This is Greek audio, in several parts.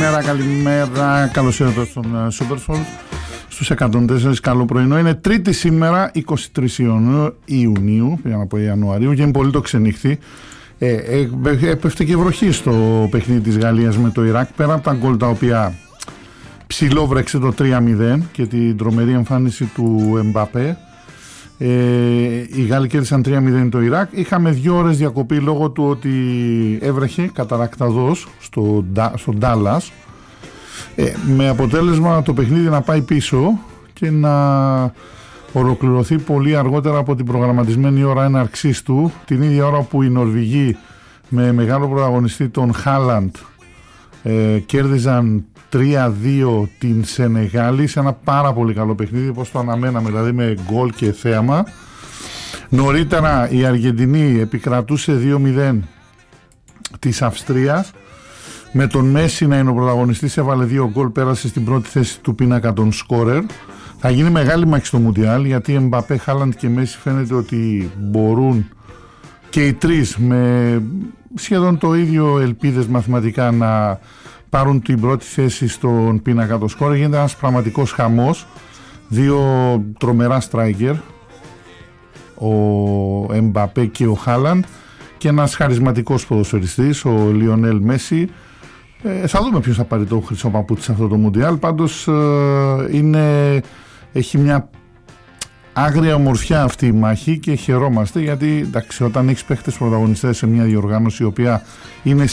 Καλημέρα. Καλώς ήρθατε στον Supersport στους 104. Καλό πρωινό. Είναι Τρίτη σήμερα, 23 Ιουνίου, για να πω Ιανουαρίου, και είναι πολύ το ξενύχτη. Έπεφτε και βροχή στο παιχνίδι της Γαλλίας με το Ιράκ. Πέρα από τα γκολ τα οποία ψιλόβρεξε το 3-0 και την τρομερή εμφάνιση του Εμπαπέ, οι Γάλλοι κέρδισαν 3-0 το Ιράκ. Είχαμε 2 ώρες διακοπή λόγω του ότι έβρεχε καταρακταδός στο Ντάλλας, με αποτέλεσμα το παιχνίδι να πάει πίσω και να ολοκληρωθεί πολύ αργότερα από την προγραμματισμένη ώρα έναρξής του, την ίδια ώρα που οι Νορβηγοί με μεγάλο πρωταγωνιστή τον Χάλαντ κέρδιζαν 3-2 την Σενεγάλη σε ένα πάρα πολύ καλό παιχνίδι, όπως το αναμέναμε, δηλαδή με γκολ και θέαμα. Νωρίτερα η Αργεντινή επικρατούσε 2-0 της Αυστρίας, με τον Μέση να είναι ο πρωταγωνιστής, έβαλε 2 γκολ, πέρασε στην πρώτη θέση του πίνακα των σκόρερ. Θα γίνει μεγάλη μάχη στο Μουντιάλ, γιατί Εμπαπέ, Χάλαντ και Μέση φαίνεται ότι μπορούν και οι τρεις με σχεδόν το ίδιο ελπίδες μαθηματικά να πάρουν την πρώτη θέση στον πίνακα των σκόρερ. Γίνεται ένας πραγματικός χαμός. 2 τρομερά στράικερ, ο Εμπαπέ και ο Χάλαντ, και ένας χαρισματικός ποδοσφαιριστής, ο Λιονέλ Μέση. Θα δούμε ποιος θα πάρει το χρυσό παπούτσι σε αυτό το Μουντιάλ. Πάντως έχει μια άγρια ομορφιά αυτή η μάχη και χαιρόμαστε, γιατί εντάξει, όταν έχεις παίχτες πρωταγωνιστές σε μια διοργάνωση η οποία είναι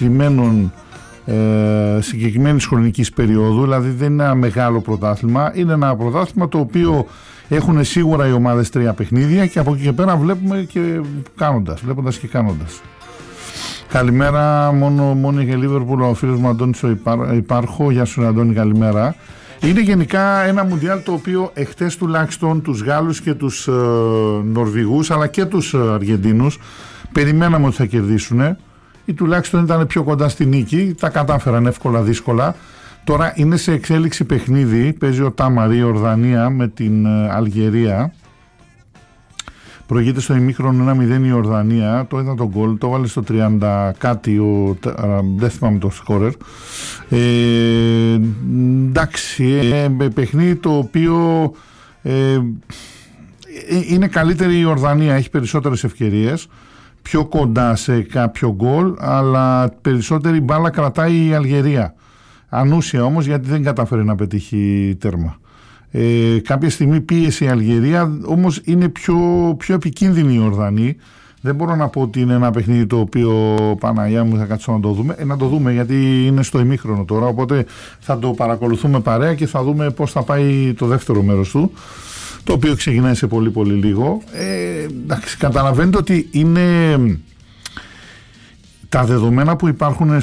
συγκεκριμένης χρονικής περίοδου, δηλαδή δεν είναι ένα μεγάλο πρωτάθλημα, είναι ένα πρωτάθλημα το οποίο έχουν σίγουρα οι ομάδες 3 παιχνίδια, και από εκεί και πέρα βλέπουμε και βλέποντας και κάνοντας. Καλημέρα, μόνο για Λίβερπουλ, ο φίλος μου Αντώνης Υπάρχω. Γεια σου Αντώνη, καλημέρα. Είναι γενικά ένα Μουντιάλ το οποίο εχθές τουλάχιστον τους Γάλλους και τους Νορβηγούς, αλλά και τους Αργεντίνους, περιμέναμε ότι θα κερδίσουν, ή τουλάχιστον ήταν πιο κοντά στη νίκη. Τα κατάφεραν εύκολα δύσκολα. Τώρα είναι σε εξέλιξη παιχνίδι, παίζει ο Τάμαρη, η Ορδανία με την Αλγερία. Προηγείται στο ημίχρονο 1-0 η Ορδανία. Το είδα τον γκολ, το βάλε στο 30 κάτι, δεν θυμάμαι το σκόρερ. Εντάξει, παιχνίδι το οποίο είναι καλύτερη η Ορδανία, έχει περισσότερες ευκαιρίες, πιο κοντά σε κάποιο γκολ, αλλά περισσότερη μπάλα κρατάει η Αλγερία. Ανούσια όμως, γιατί δεν κατάφερε να πετύχει τέρμα. Κάποια στιγμή πίεσε η Αλγερία, όμως είναι πιο επικίνδυνη η Ορδανή. Δεν μπορώ να πω ότι είναι ένα παιχνίδι το οποίο, Παναγιά μου, θα κάτσω να το δούμε. Να το δούμε, γιατί είναι στο ημίχρονο τώρα, οπότε θα το παρακολουθούμε παρέα και θα δούμε πώς θα πάει το δεύτερο μέρος του, το οποίο ξεκινάει σε πολύ πολύ λίγο. Εντάξει, καταλαβαίνετε ότι είναι τα δεδομένα που υπάρχουν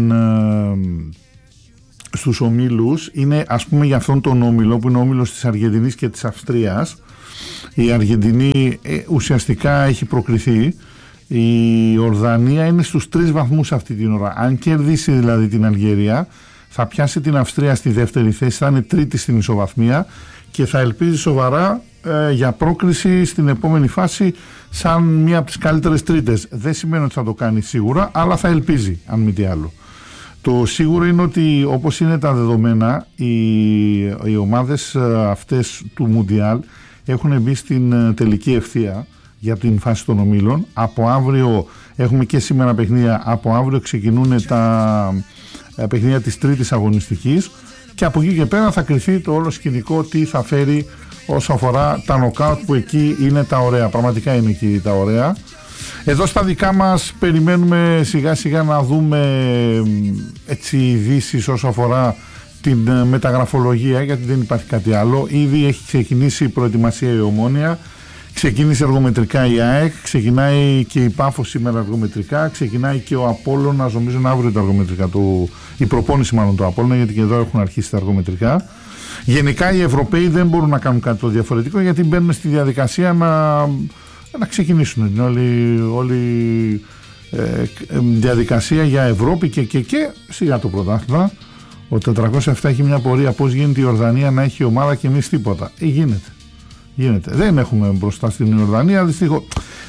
στους ομίλους, είναι, ας πούμε, για αυτόν τον όμιλο που είναι ο όμιλος της Αργεντινής και της Αυστρίας. Η Αργεντινή ουσιαστικά έχει προκριθεί. Η Ορδανία είναι στους 3 βαθμούς αυτή την ώρα. Αν κερδίσει δηλαδή την Αλγερία, θα πιάσει την Αυστρία στη δεύτερη θέση, θα είναι τρίτη στην ισοβαθμία και θα ελπίζει σοβαρά για πρόκριση στην επόμενη φάση σαν μία από τις καλύτερες τρίτες. Δεν σημαίνει ότι θα το κάνει σίγουρα, αλλά θα ελπίζει, αν μη τι άλλο. Το σίγουρο είναι ότι, όπως είναι τα δεδομένα, οι ομάδες αυτές του Μουντιάλ έχουν μπει στην τελική ευθεία για την φάση των ομίλων. Από αύριο έχουμε και σήμερα παιχνίδια, από αύριο ξεκινούν τα παιχνίδια της τρίτης αγωνιστικής, και από εκεί και πέρα θα κρυθεί το όλο σκηνικό τι θα φέρει όσο αφορά τα νοκάουτ, που εκεί είναι τα ωραία, πραγματικά είναι εκεί τα ωραία. Εδώ στα δικά μας περιμένουμε σιγά σιγά να δούμε ειδήσεις όσο αφορά την μεταγραφολογία, γιατί δεν υπάρχει κάτι άλλο. Ήδη έχει ξεκινήσει η προετοιμασία η Ομόνοια, ξεκίνησε εργομετρικά η ΑΕΚ, ξεκινάει και η Πάφος σήμερα εργομετρικά, ξεκινάει και ο Απόλλωνας, νομίζω να αύριο τα εργομετρικά η προπόνηση μάλλον του Απόλλωνα, γιατί και εδώ έχουν αρχίσει τα εργομετρικά. Γενικά οι Ευρωπαίοι δεν μπορούν να κάνουν κάτι το διαφορετικό, γιατί μπαίνουν στη διαδικασία να ξεκινήσουν. Είναι όλη διαδικασία για Ευρώπη και σιγά το πρωτάθλημα. Ο 407 έχει μια πορεία, πώς γίνεται η Ιορδανία να έχει ομάδα και εμείς τίποτα. Γίνεται. Δεν έχουμε μπροστά στην Ιορδανία, δυστυχώς.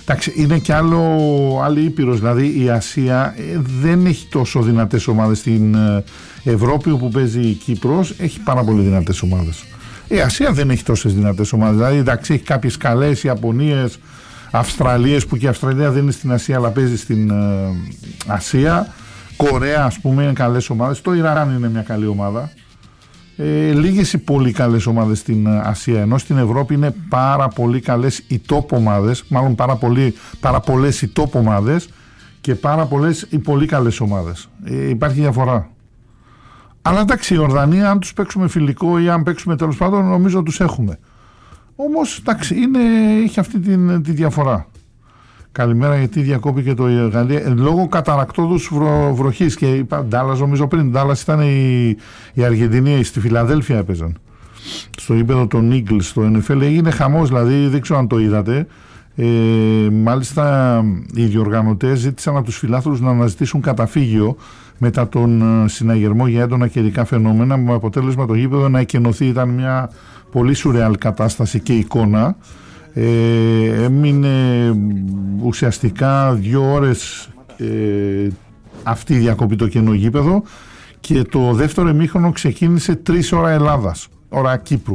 Εντάξει, είναι κι άλλη ήπειρος, δηλαδή η Ασία δεν έχει τόσο δυνατές ομάδες. Στην Ευρώπη όπου παίζει η Κύπρος έχει πάρα πολύ δυνατές ομάδες. Η Ασία δεν έχει τόσες δυνατές ομάδες, δηλαδή εντάξει, έχει κάποιες καλές Ιαπωνίες, Αυστραλίες, που και η Αυστραλία δεν είναι στην Ασία αλλά παίζει στην Ασία. Κορέα, ας πούμε, είναι καλές ομάδες. Το Ιράν είναι μια καλή ομάδα. Λίγες οι πολύ καλές ομάδες στην Ασία, ενώ στην Ευρώπη είναι πάρα πολύ καλές οι top ομάδες, μάλλον πάρα πολλές οι top ομάδες και πάρα πολλές οι πολύ καλές ομάδες. Υπάρχει διαφορά. Αλλά εντάξει, η Ορδανία, αν τους παίξουμε φιλικό ή αν παίξουμε τέλος πάντων, νομίζω τους έχουμε. Όμως εντάξει, έχει αυτή τη διαφορά. Καλημέρα, γιατί διακόπηκε το Γαλλία λόγω καταρακτώδους βροχής. Και είπα Ντάλλας, νομίζω πριν. Ντάλλας ήταν η Αργεντινή, στη Φιλαδέλφια έπαιζαν. Στο γήπεδο των Eagles, στο NFL. Έγινε χαμός, δηλαδή δεν ξέρω αν το είδατε. Μάλιστα οι διοργανωτές ζήτησαν από τους φιλάθλους να αναζητήσουν καταφύγιο μετά τον συναγερμό για έντονα καιρικά φαινόμενα, με αποτέλεσμα το γήπεδο να εκενωθεί. Ήταν μια πολύ σουρεάλ κατάσταση και εικόνα. Έμεινε ουσιαστικά 2 ώρες αυτή η διακοπή το κενό γήπεδο, και το δεύτερο ημίχρονο ξεκίνησε 3 ώρα Ελλάδας, ώρα Κύπρου.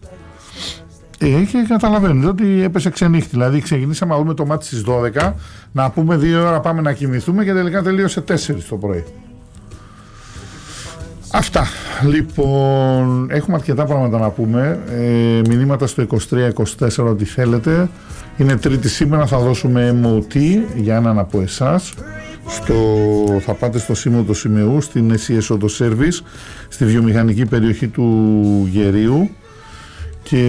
Και καταλαβαίνετε ότι έπεσε ξενύχτη. Δηλαδή ξεκινήσαμε να δούμε το μάτι στις 12, να πούμε 2 ώρα πάμε να κοιμηθούμε, και τελικά τελείωσε 4 το πρωί. Αυτά. Λοιπόν, έχουμε αρκετά πράγματα να πούμε. Μηνύματα στο 23-24 ό,τι θέλετε. Είναι Τρίτη σήμερα, θα δώσουμε MOT για έναν από εσάς. Θα πάτε στο Σήμο του Σημεού, στην SES Auto Service, στη βιομηχανική περιοχή του Γερίου, και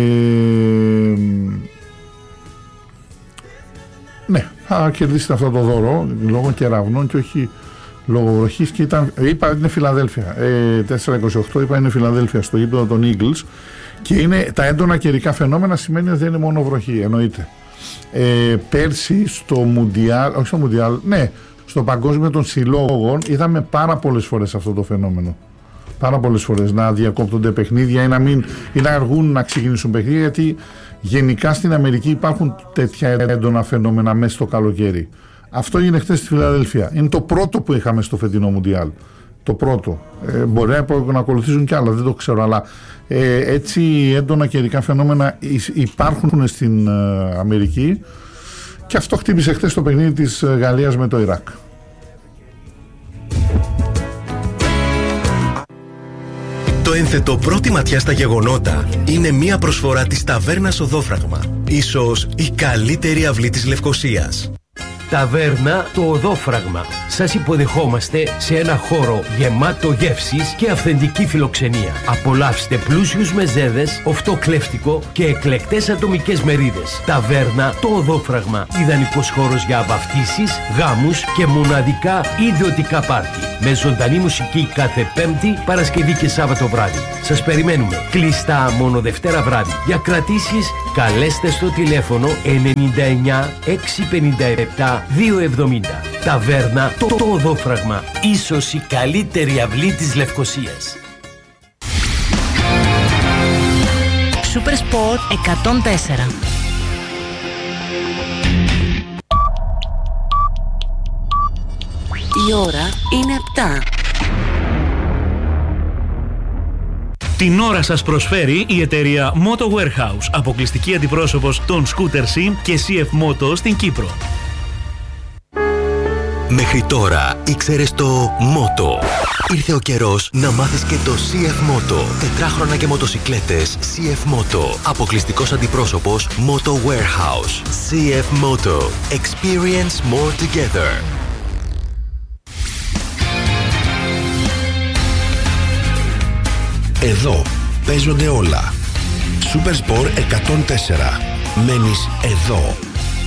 ναι, θα κερδίσετε αυτό το δώρο λόγω κεραυνών και όχι λόγω βροχής. Και είπα είναι Φιλαδέλφια, 428 είπα είναι Φιλαδέλφια, στο γήπεδο των Eagles, και είναι τα έντονα καιρικά φαινόμενα, σημαίνει ότι δεν είναι μόνο βροχή, εννοείται. Πέρσι στο Μουντιάλ, όχι στο Μουντιάλ, ναι, στο Παγκόσμιο των Συλλόγων είδαμε πάρα πολλές φορές αυτό το φαινόμενο. Πάρα πολλές φορές να διακόπτονται παιχνίδια ή να αργούν να ξεκινήσουν παιχνίδια, γιατί γενικά στην Αμερική υπάρχουν τέτοια έντονα φαινόμενα μέσα στο καλοκαίρι. Αυτό έγινε χθες στη Φιλαδέλφια. Είναι το πρώτο που είχαμε στο φετινό Μουντιάλ. Το πρώτο. Μπορεί να ακολουθήσουν κι άλλα, δεν το ξέρω, αλλά έτσι έντονα καιρικά φαινόμενα υπάρχουν στην Αμερική, και αυτό χτύπησε χθες το παιχνίδι της Γαλλίας με το Ιράκ. Το ένθετο πρώτη ματιά στα γεγονότα είναι μια προσφορά της Ταβέρνας Οδόφραγμα. Ίσως η καλύτερη αυλή της Λευκωσίας. Ταβέρνα το Οδόφραγμα. Σας υποδεχόμαστε σε ένα χώρο γεμάτο γεύσεις και αυθεντική φιλοξενία. Απολαύστε πλούσιους μεζέδες, οφτοκλέφτικο και εκλεκτές ατομικές μερίδες. Ταβέρνα το Οδόφραγμα. Ιδανικός χώρος για βαφτίσεις, γάμους και μοναδικά ιδιωτικά πάρτι. Με ζωντανή μουσική κάθε Πέμπτη, Παρασκευή και Σάββατο βράδυ. Σας περιμένουμε. Κλειστά μόνο Δευτέρα βράδυ. Για κρατήσεις καλέστε στο τηλέφωνο 99 657 270. Ταβέρνα το Οδόφραγμα. Ίσως η καλύτερη αυλή της Λευκωσίας. Super Sport 104. Η ώρα είναι 7. Την ώρα σας προσφέρει η εταιρεία Moto Warehouse, αποκλειστική αντιπρόσωπος των Scooter Sim και CF Moto στην Κύπρο. Μέχρι τώρα ήξερες το Moto. Ήρθε ο καιρός να μάθεις και το CF Moto. Τετράχρονα και μοτοσικλέτες CF Moto. Αποκλειστικός αντιπρόσωπος Moto Warehouse. CF Moto. Experience more together. Εδώ παίζονται όλα. Super Sport 104. Μένεις εδώ.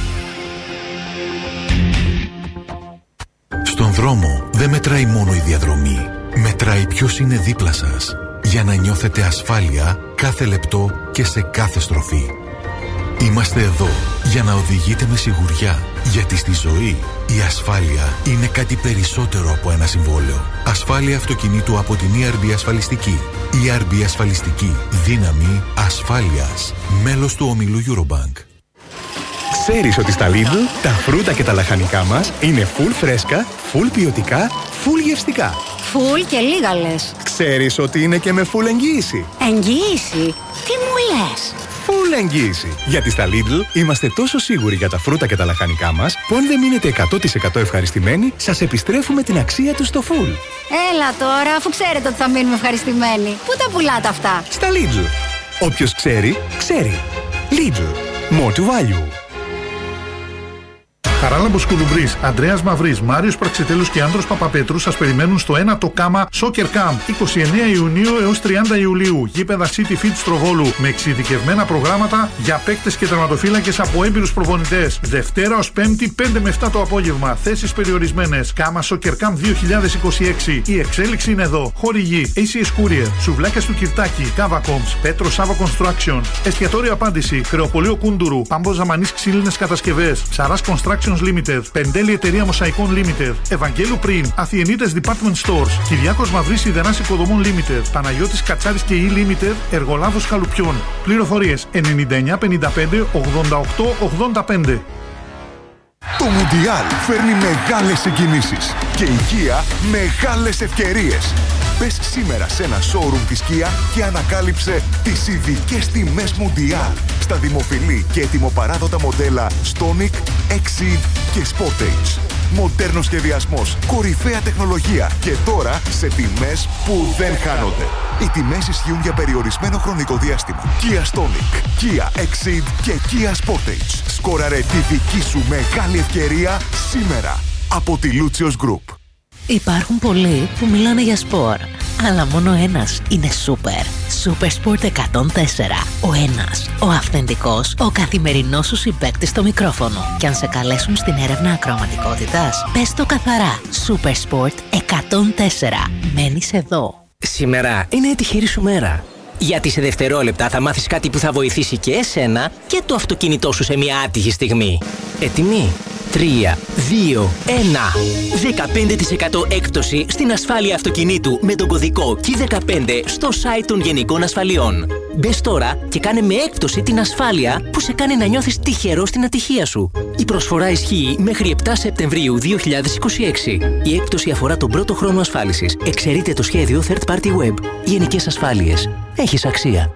Στον δρόμο δεν μετράει μόνο η διαδρομή. Μετράει ποιος είναι δίπλα σας, για να νιώθετε ασφάλεια κάθε λεπτό και σε κάθε στροφή. Είμαστε εδώ για να οδηγείτε με σιγουριά, γιατί στη ζωή η ασφάλεια είναι κάτι περισσότερο από ένα συμβόλαιο. Ασφάλεια αυτοκινήτου από την ERB Ασφαλιστική. ERB Ασφαλιστική. Δύναμη ασφάλειας. Μέλος του ομίλου Eurobank. Ξέρεις ότι στα Lidl τα φρούτα και τα λαχανικά μας είναι full φρέσκα, full ποιοτικά, full γευστικά. Full και λίγα λες. Ξέρεις ότι είναι και με full εγγύηση. Εγγύηση? Τι μου λες? Full εγγύηση. Γιατί στα Lidl είμαστε τόσο σίγουροι για τα φρούτα και τα λαχανικά μας που αν δεν μείνετε 100% ευχαριστημένοι, σας επιστρέφουμε την αξία τους στο full. Έλα τώρα, αφού ξέρετε ότι θα μείνουμε ευχαριστημένοι. Πού τα πουλάτε αυτά? Στα Lidl. Όποιος ξέρει, ξέρει. Lidl. More to value. Χαράλαμπος Κουλουμπρής, Ανδρέας Μαυρής, Μάριος Πραξιτέλους και Άνδρος Παπαπέτρου σας περιμένουν στο 1 το Κάμα Soccer Camp 29 Ιουνίου έως 30 Ιουλίου. Γήπεδα City Fit Στροβόλου με εξειδικευμένα προγράμματα για παίκτες και τερματοφύλακες από έμπειρους προπονητές. Δευτέρα ως Πέμπτη 5 με 7 το απόγευμα. Θέσεις περιορισμένες. Κάμα Soccer Camp 2026. Η εξέλιξη είναι εδώ. Χορηγή ACS Courier, Σουβλάκες του Κυρτάκη, Κάβακομς, Πέτρο Σάβα Construction, Εστιατόριο Απάντηση, Κρεοπολείο Κούντουρου, Πάμπο Ζαμανής Ξύλινες Κατασκευές, Ψαράς Construction Limited, Πεντέλη Εταιρεία Μοσαϊκών Limited, Ευαγγέλου Πριν, Αθιενίτες Department Stores, Κυριάκος Μαυρής Ιδεράς Οικοδομών Limited, Παναγιώτης Κατσάρης και E Limited, Εργολάβος Καλουπιών. Πληροφορίες 9955 88 85. Το Μουντιάλ φέρνει μεγάλες συγκινήσεις και η Kia μεγάλες ευκαιρίες. Μπες σήμερα σε ένα showroom της Kia και ανακάλυψε τις ειδικές τιμές Μουντιάλ στα δημοφιλή και ετοιμοπαράδοτα μοντέλα Stonic, Exceed και Sportage. Μοντέρνος σχεδιασμός, κορυφαία τεχνολογία και τώρα σε τιμές που δεν χάνονται. Οι τιμές ισχύουν για περιορισμένο χρονικό διάστημα. Kia Stonic, Kia Exceed και Kia Sportage. Σκόραρε τη δική σου μεγάλη ευκαιρία σήμερα από τη Lucios Group. Υπάρχουν πολλοί που μιλάνε για σπορ, αλλά μόνο ένας είναι σούπερ. Super Sport 104. Ο ένας, ο αυθεντικός, ο καθημερινός σου συμπαίκτης στο μικρόφωνο. Και αν σε καλέσουν στην έρευνα ακροαματικότητας, πες το καθαρά. Super Sport 104. Μένεις εδώ. Σήμερα είναι η τυχερή σου μέρα. Γιατί σε δευτερόλεπτα θα μάθεις κάτι που θα βοηθήσει και εσένα και το αυτοκίνητό σου σε μια άτυχη στιγμή. Έτοιμοι? 3, 2, 1. 15% έκπτωση στην ασφάλεια αυτοκινήτου με τον κωδικό KEY15 στο site των Γενικών Ασφαλιών. Μπες τώρα και κάνε με έκπτωση την ασφάλεια που σε κάνει να νιώθεις τυχερό στην ατυχία σου. Η προσφορά ισχύει μέχρι 7 Σεπτεμβρίου 2026. Η έκπτωση αφορά τον πρώτο χρόνο ασφάλισης. Εξαιρείται το σχέδιο Third Party Web. Γενικές ασφάλειες. Έχεις αξία.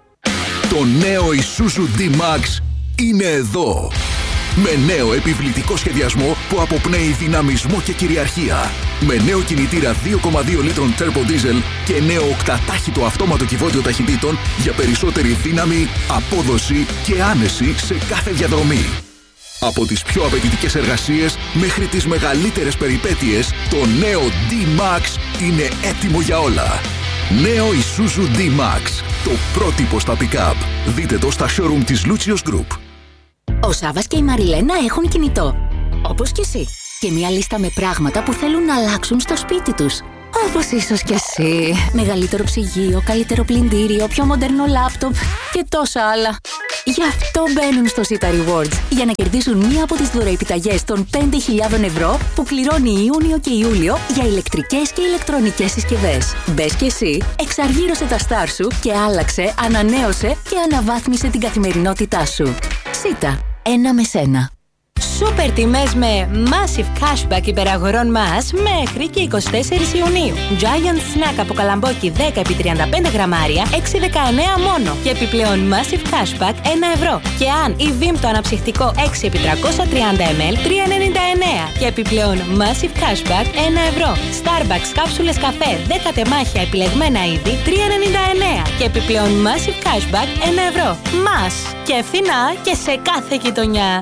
Το νέο Isuzu D-Max είναι εδώ. Με νέο επιβλητικό σχεδιασμό που αποπνέει δυναμισμό και κυριαρχία. Με νέο κινητήρα 2,2 λίτρων turbo diesel και νέο οκτατάχυτο αυτόματο κυβότιο ταχυτήτων για περισσότερη δύναμη, απόδοση και άνεση σε κάθε διαδρομή. Από τις πιο απαιτητικές εργασίες μέχρι τις μεγαλύτερες περιπέτειες, το νέο D-Max είναι έτοιμο για όλα. Νέο Isuzu D-Max, το πρότυπο στα pick-up. Δείτε το στα showroom της Lucios Group. Ο Σάββας και η Μαριλένα έχουν κινητό. Όπως και εσύ. Και μια λίστα με πράγματα που θέλουν να αλλάξουν στο σπίτι τους. Όπως ίσως και εσύ. Μεγαλύτερο ψυγείο, καλύτερο πλυντήριο, πιο μοντέρνο λάπτοπ και τόσα άλλα. Γι' αυτό μπαίνουν στο Sita Rewards. Για να κερδίσουν μία από τις δωροεπιταγές των 5.000 ευρώ που κληρώνει Ιούνιο και Ιούλιο για ηλεκτρικές και ηλεκτρονικές συσκευές. Μπες και εσύ, εξαργύρωσε τα στάρ σου και άλλαξε, ανανέωσε και αναβάθμισε την καθημερινότητά σου. Sita. Ένα με σένα. Σούπερ τιμές με Massive Cashback υπεραγορών μας μέχρι και 24 Ιουνίου. Giant Snack από καλαμπόκι 10x35 γραμμάρια 6,19 μόνο. Και επιπλέον Massive Cashback 1 ευρώ. Και αν η Vim το αναψυχτικό 6x330 ml 3,99. Και επιπλέον Massive Cashback 1 ευρώ. Starbucks κάψουλες καφέ 10 τεμάχια επιλεγμένα είδη 3,99. Και επιπλέον Massive Cashback 1 ευρώ. Μας και φθηνά και σε κάθε γειτονιά.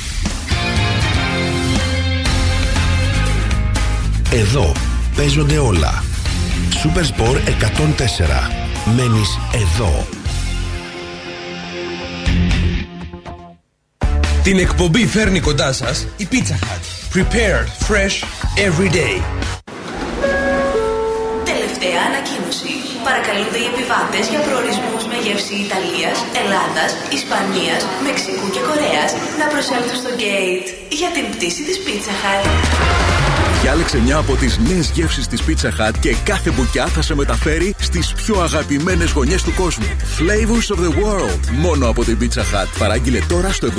Εδώ παίζονται όλα. Super Sport 104. Μένεις εδώ. Την εκπομπή φέρνει κοντά σας η Pizza Hut. Prepared fresh every day. Τελευταία ανακοίνωση. Παρακαλούνται οι επιβάτες για προορισμούς με γεύση Ιταλίας, Ελλάδας, Ισπανίας, Μεξικού και Κορέας να προσέλθουν στο gate για την πτήση της Pizza Hut. Διάλεξε μια από τις νέες γεύσεις της Pizza Hut και κάθε μπουκιά θα σε μεταφέρει στις πιο αγαπημένες γωνιές του κόσμου. Flavors of the world. Μόνο από την Pizza Hut. Παράγγειλε τώρα στο 77777777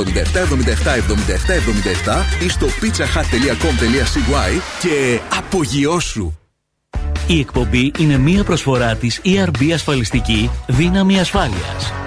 ή στο pizzahut.com.cy και απογειώσου. Η εκπομπή είναι μία προσφορά της ERB Ασφαλιστική Δύναμη Ασφάλειας.